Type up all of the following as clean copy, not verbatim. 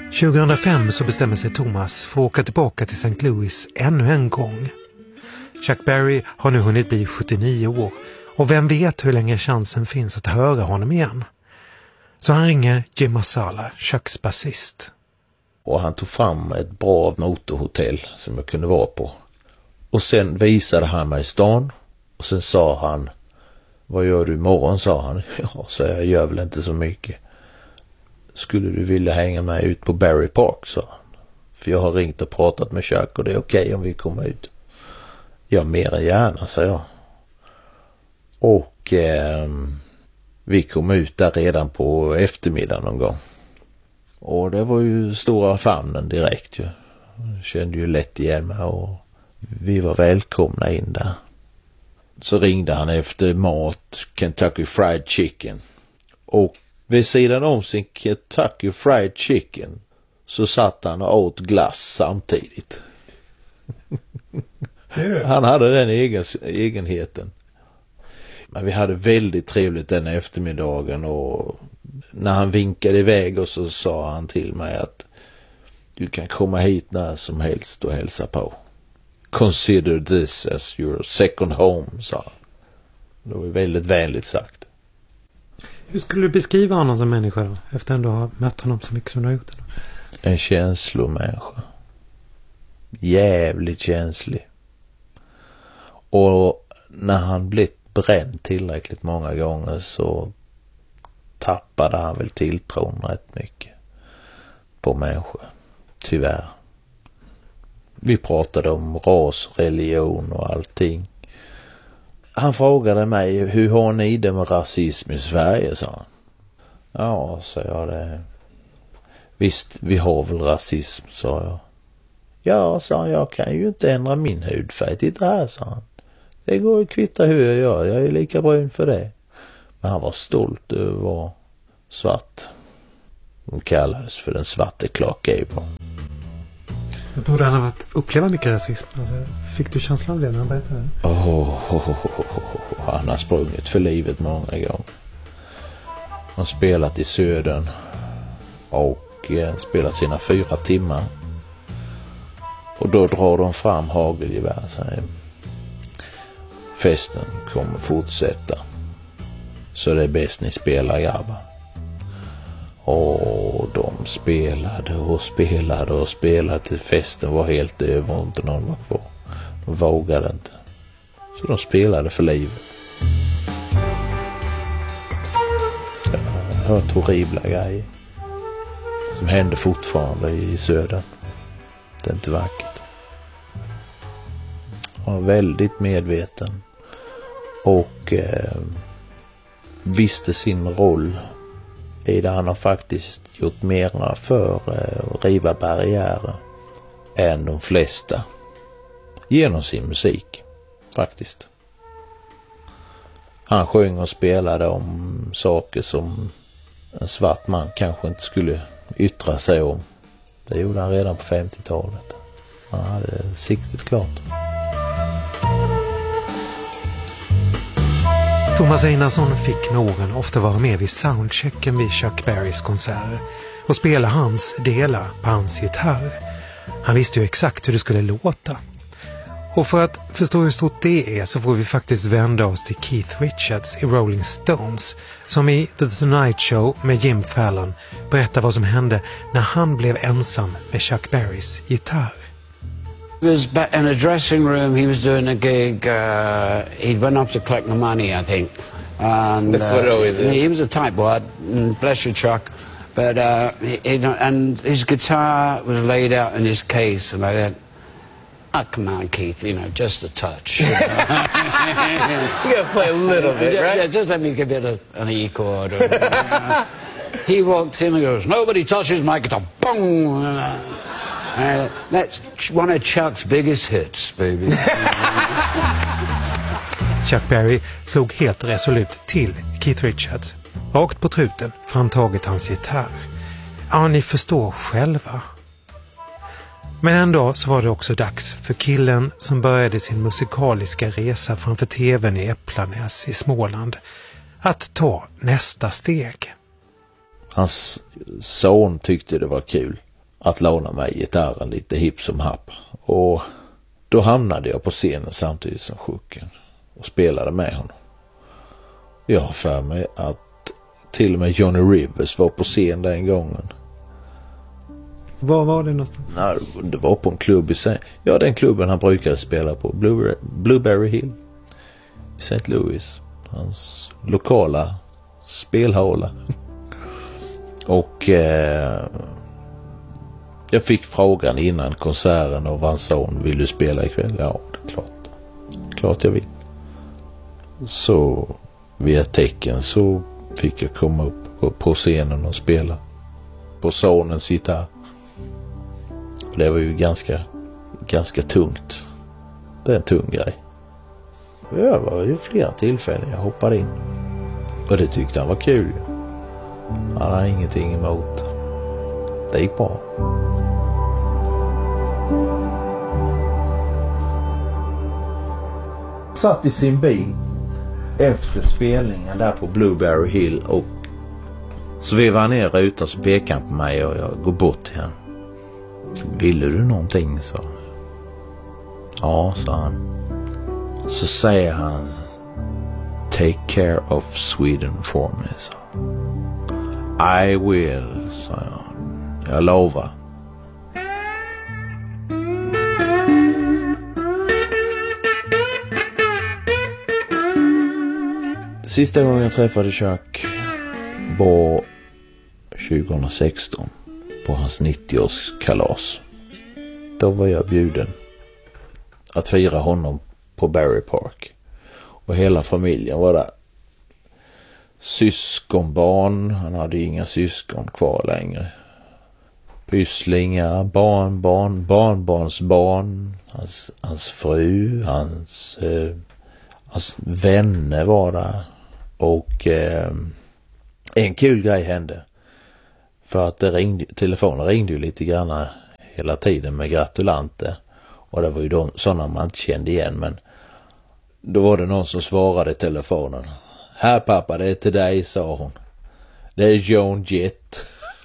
2005 så bestämmer sig Thomas för att åka tillbaka till St. Louis ännu en gång. Chuck Berry har nu hunnit bli 79 år och vem vet hur länge chansen finns att höra honom igen. Så han ringer Jim Marsala, Chucks basist. Och han tog fram ett bra motorhotell som jag kunde vara på. Och sen visade han mig stan och sen sa han, vad gör du imorgon, sa han. Ja, så jag gör väl inte så mycket. Skulle du vilja hänga med ut på Berry Park, sa han. För jag har ringt och pratat med Chuck och det är okej om vi kommer ut. Ja, mer än gärna, sa jag. Och vi kom ut där redan på eftermiddagen någon gång. Och det var ju stora famnen direkt ju. Jag kände ju lätt igen mig och vi var välkomna in där. Så ringde han efter mat, Kentucky Fried Chicken. Och vid sidan om sin Kentucky Fried Chicken så satt han och åt glass samtidigt. Han hade den egenheten. Men vi hade väldigt trevligt den eftermiddagen och när han vinkade iväg och så sa han till mig att du kan komma hit när som helst och hälsa på. Consider this as your second home, sa han. Det var väldigt vänligt sagt. Hur skulle du beskriva honom som människa då? Efter ändå ha mött honom så mycket som du har gjort? En känslomänniska. Jävligt känslig. Och när han blivit bränd tillräckligt många gånger så tappade han väl tilltron rätt mycket på människor. Tyvärr. Vi pratade om ras, religion och allting. Han frågade mig, hur har ni det med rasism i Sverige, sa han. Ja, sa jag det. Visst, vi har väl rasism, sa jag. Ja, sa han, jag kan ju inte ändra min hudfärg till det här, sa han. Det går att kvitta hur jag gör, jag är lika brun för det. Men han var stolt över att vara svart. De kallades för den svarte Clark Gable. Jag tror han har upplevt mycket rasism. Alltså, fick du känslan av det när han berättade det? Han har sprungit för livet många gånger. Han har spelat i Södern och spelat sina 4 timmar. Och då drar de fram hagelgevär, säger festen kommer fortsätta. Så det är bäst ni spelar, grabbar. Och de spelade till festen var helt över och inte någon var kvar. De vågade inte. Så de spelade för livet. Jag har hört horribla grejer som händer fortfarande i Södern. Det är inte vackert. Han var väldigt medveten och visste sin roll i det. Han har faktiskt gjort mera för att riva barriärer än de flesta genom sin musik faktiskt. Han sjöng och spelade om saker som en svart man kanske inte skulle yttra sig om. Det gjorde han redan på 50-talet. Han hade siktet klart. Thomas Einarsson fick med åren ofta vara med vid soundchecken vid Chuck Berrys konserter och spela hans delar på hans gitarr. Han visste ju exakt hur det skulle låta. Och för att förstå hur stort det är så får vi faktiskt vända oss till Keith Richards i Rolling Stones som i The Tonight Show med Jim Fallon berättar vad som hände när han blev ensam med Chuck Berrys gitarr. He was back in a dressing room. He was doing a gig. He'd went off to collect the money, I think. And, that's what it always is. He was a tightwad, bless you, Chuck. But and his guitar was laid out in his case, and I said, "Oh, come on, Keith, just a touch." You gotta play a little bit, right? Yeah, just let me give it an E chord. He walked in and goes, "Nobody touches my guitar." Boom. That's one of Chuck's biggest hits, baby. Chuck Berry slog helt resolut till Keith Richards. Rakt på truten framtaget hans gitarr. Ja, ni förstår själva. Men en dag så var det också dags för killen som började sin musikaliska resa framför tvn i Äpplanäs i Småland att ta nästa steg. Hans son tyckte det var kul. att låna mig gitarren lite hipp som happ. Och då hamnade jag på scenen samtidigt som Sjuken och spelade med honom. Jag har för mig att till och med Johnny Rivers var på scen den gången. Var var det någonstans? Nej, det var på en klubb i den klubben han brukade spela på, Blueberry Hill i St. Louis. Hans lokala spelhåla. Och jag fick frågan innan konserten av hans son, vill du spela ikväll? Ja, det är klart. Klart jag vill. Så via tecken så fick jag komma upp på scenen och spela på sonens gitarr. Det var ju ganska tungt. Det är en tung grej. Det var ju flera tillfällen jag hoppade in. Och det tyckte han var kul. Han hade ingenting emot. Det gick bra. Satt i sin bil efter spelningen där på Blueberry Hill och så vevade han ner rutan så pekade han på mig och jag går bort till honom. Ville du någonting? Så. Ja, sa han. Så säger han, take care of Sweden for me. Så. I will, sa jag. Jag lovar. Sista gången jag träffade Chuck var 2016 på hans 90-årskalas. Då var jag bjuden att fira honom på Barry Park. Och hela familjen var där. Syskonbarn, han hade inga syskon kvar längre. Pysslingar, barnbarn, barnbarnsbarn, hans fru, hans vänner var där. Och en kul grej hände. För att telefonen ringde ju lite grann hela tiden med gratulanter. Och det var ju sådana man inte kände igen. Men då var det någon som svarade i telefonen. Här pappa, det är till dig, sa hon. Det är Joan Jett.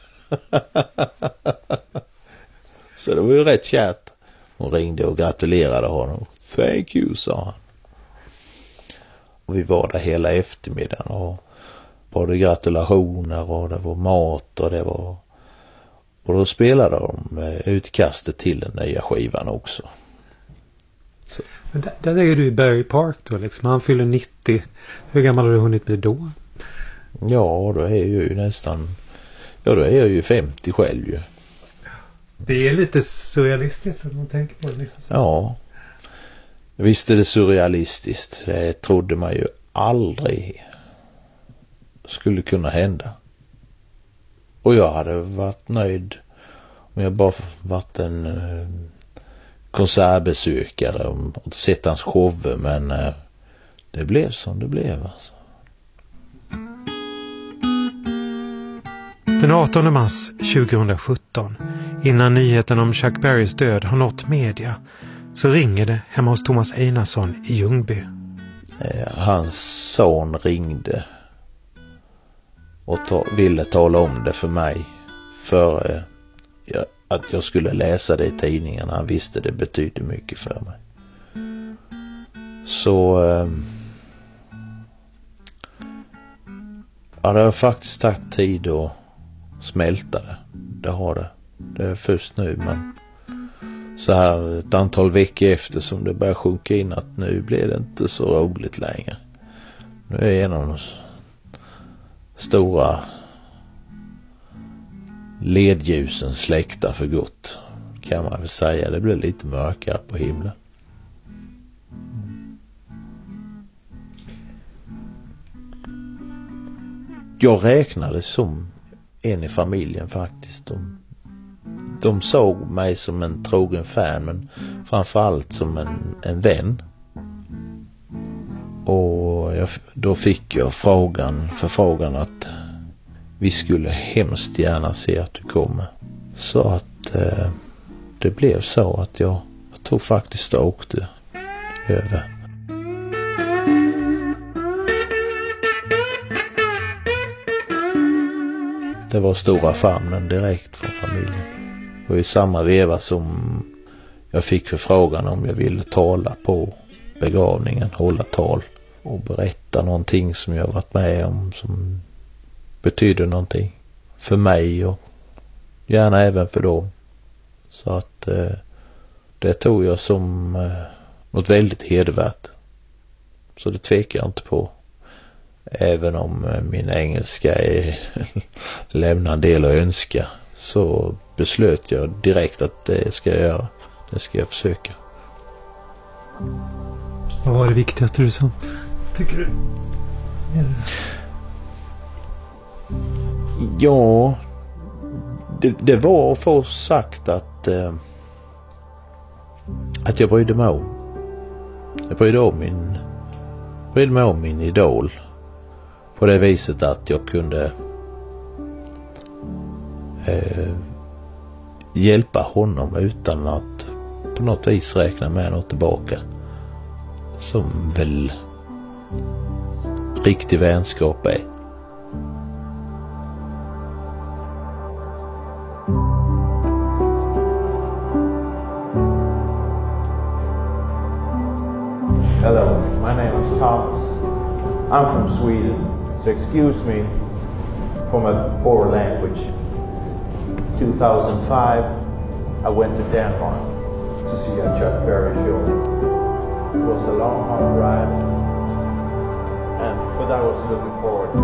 Så det var ju rätt kärt. Hon ringde och gratulerade honom. Thank you, sa han. Och vi var där hela eftermiddagen och både gratulationer och det var mat och det var... Och då spelade de utkastet till den nya skivan också. Så. Men där är du i Barry Park då liksom. Han fyller 90. Hur gammal har du hunnit bli då? Ja, då är jag ju nästan... Ja, då är jag ju 50 själv ju. Det är lite surrealistiskt när man tänker på det liksom. Ja. Visst är det surrealistiskt. Det trodde man ju aldrig skulle kunna hända. Och jag hade varit nöjd om jag bara varit en konsertbesökare och sett hans shower, men det blev som det blev alltså. Den 18 mars 2017, innan nyheten om Chuck Berrys död har nått media, så ringer det hemma hos Thomas Einarsson i Ljungby. Hans son ringde och ville tala om det för mig för att jag skulle läsa det i tidningen. Han visste det betydde mycket för mig. Så ja, det har faktiskt tagit tid att smälta det. Det har det. Det är först nu, men så här ett antal veckor efter som det börjar sjunka in att nu blir det inte så roligt längre. Nu är en av de stora ledljusen släckta för gott, kan man väl säga. Det blir lite mörkare på himlen. Jag räknade som en i familjen faktiskt. De såg mig som en trogen fan, men framförallt som en vän. Och då fick jag förfrågan att vi skulle hemskt gärna se att du kommer. Så att det blev så att jag tog faktiskt och åkte över. Det var stora famnen direkt från familjen. var i samma veva som jag fick förfrågan om jag ville tala på begravningen, hålla tal och berätta någonting som jag varit med om som betyder någonting för mig och gärna även för dem. Så att det tog jag som något väldigt hedervärt. Så det tvekar jag inte på. Även om min engelska lämnar en del att önska, så beslöt jag direkt att det ska jag göra. Det ska jag försöka. Vad var det viktigaste du sa, tycker du? Ja, det var att få sagt att jag brydde mig om. Jag brydde mig om min idol. På det viset att jag kunde hjälpa honom utan att på något vis räkna med något tillbaka. Som väl riktig vänskap är. Hello, my name is Thomas. I'm from Sweden, so excuse me for my poor language. 2005, I went to Denmark to see a Chuck Berry show. It was a long, hard drive, but I was looking forward to